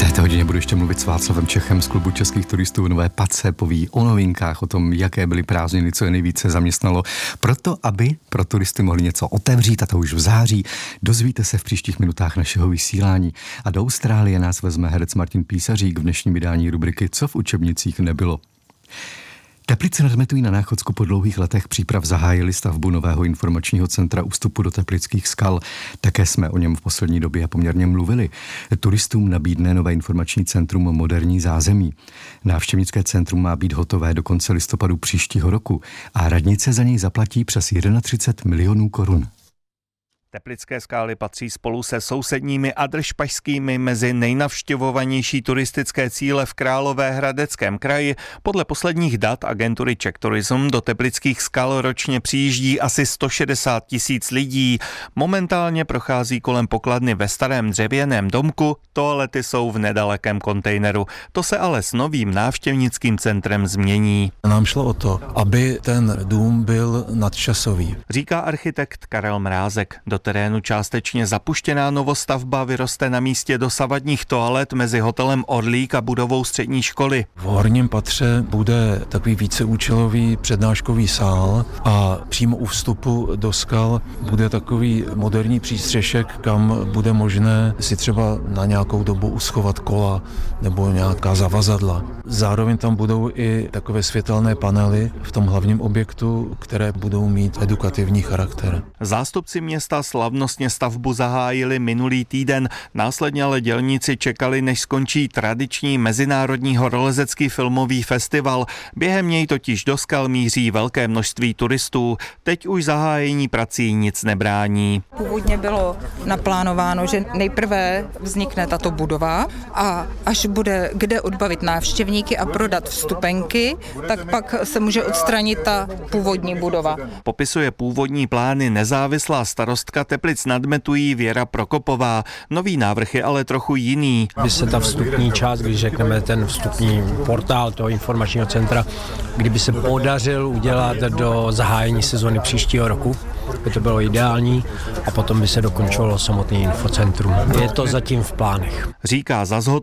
této hodině budu ještě mluvit s Václavem Čechem z klubu českých turistů Nové Pace, poví o novinkách, o tom, jaké byly prázdniny, co je nejvíce zaměstnalo. Proto, aby pro turisty mohli něco otevřít, a to už v září, dozvíte se v příštích minutách našeho vysílání. A do Austrálie nás vezme herec Martin Písařík v dnešním vydání rubriky Co v učebnicích nebylo. Teplice nad Metují na Náchodsku po dlouhých letech příprav zahájili stavbu nového informačního centra u vstupu do Teplických skal. Také jsme o něm v poslední době poměrně mluvili. Turistům nabídne nové informační centrum moderní zázemí. Návštěvnické centrum má být hotové do konce listopadu příštího roku a radnice za něj zaplatí přes 31 milionů korun. Teplické skály patří spolu se sousedními Adršpašskými mezi nejnavštěvovanější turistické cíle v Královéhradeckém kraji. Podle posledních dat agentury Czech Tourism do Teplických skal ročně přijíždí asi 160 000 lidí. Momentálně prochází kolem pokladny ve starém dřevěném domku, toalety jsou v nedalekém kontejneru. To se ale s novým návštěvnickým centrem změní. Nám šlo o to, aby ten dům byl nadčasový, říká architekt Karel Mrázek. Do terénu částečně zapuštěná novostavba vyroste na místě dosavadních toalet mezi hotelem Orlík a budovou střední školy. V horním patře bude takový víceúčelový přednáškový sál a přímo u vstupu do skal bude takový moderní přístřešek, kam bude možné si třeba na nějakou dobu uschovat kola nebo nějaká zavazadla. Zároveň tam budou i takové světelné panely v tom hlavním objektu, které budou mít edukativní charakter. Zástupci města slavnostně stavbu zahájili minulý týden, následně ale dělníci čekali, než skončí tradiční mezinárodní horolezecký filmový festival. Během něj totiž do skal míří velké množství turistů. Teď už zahájení prací nic nebrání. Původně bylo naplánováno, že nejprve vznikne tato budova a až bude kde odbavit návštěvníky a prodat vstupenky, tak pak se může odstranit ta původní budova. Popisuje původní plány nezávislá starostka Teplic nad Metují Věra Prokopová. Nový návrh je ale trochu jiný. By se ta vstupní část, když řekneme ten vstupní portál toho informačního centra, kdyby se podařil udělat do zahájení sezóny příštího roku, by to bylo ideální, a potom by se dokončilo samotné infocentrum. Je to zatím v plánech. Říká za zhod